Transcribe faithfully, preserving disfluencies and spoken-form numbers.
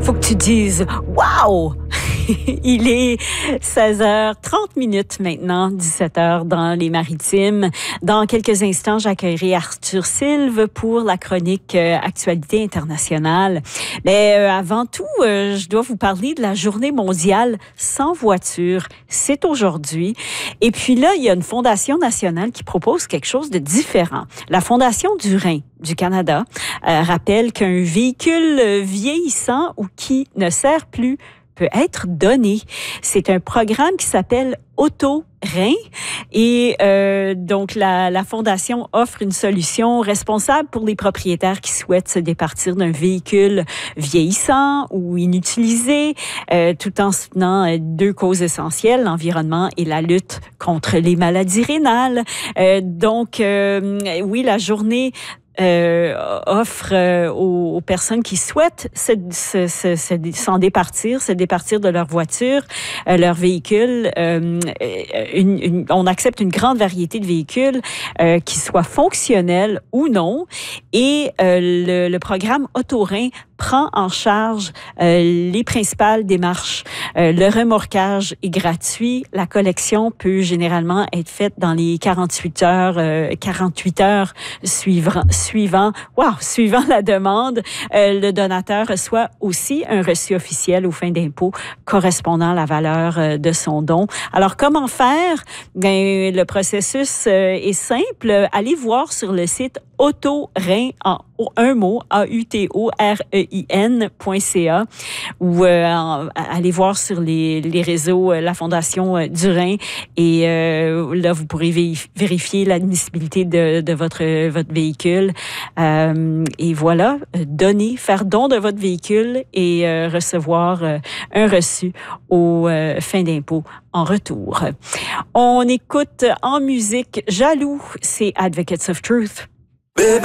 Faut que tu dises « Wow! » Il est seize heures trente minutes maintenant, dix-sept heures dans les Maritimes. Dans quelques instants, j'accueillerai Arthur Sylve pour la chronique euh, Actualité internationale. Mais euh, avant tout, euh, je dois vous parler de la Journée mondiale sans voiture. C'est aujourd'hui. Et puis là, il y a une fondation nationale qui propose quelque chose de différent. La Fondation du Rhin du Canada euh, rappelle qu'un véhicule vieillissant ou qui ne sert plus peut être donné. C'est un programme qui s'appelle Auto-Rhin et euh, donc la, la Fondation offre une solution responsable pour les propriétaires qui souhaitent se départir d'un véhicule vieillissant ou inutilisé, euh, tout en soutenant euh, deux causes essentielles, l'environnement et la lutte contre les maladies rénales. Euh, donc, euh, oui, la journée Euh, offre euh, aux, aux personnes qui souhaitent se, se, se, se, s'en départir, se départir de leur voiture, euh, leur véhicule. Euh, une, une, on accepte une grande variété de véhicules euh, qui soient fonctionnels ou non. Et euh, le, le programme Auto-Rhin prend en charge euh, les principales démarches. Euh, le remorquage est gratuit. La collection peut généralement être faite dans les quarante-huit heures, euh, quarante-huit heures suivant, suivant, wow, suivant la demande. Euh, le donateur reçoit aussi un reçu officiel aux fins d'impôt correspondant à la valeur euh, de son don. Alors, comment faire? Ben, le processus euh, est simple. Allez voir sur le site Auto-Rhin en un mot, A U T O R E I N point C A ou euh, allez voir sur les, les réseaux euh, la Fondation euh, du Rhin et euh, là, vous pourrez vé- vérifier l'admissibilité de, de votre, votre véhicule. Euh, et voilà, donner, faire don de votre véhicule et euh, recevoir euh, un reçu aux euh, fins d'impôt en retour. On écoute en musique Jaloux, c'est Advocates of Truth. Baby.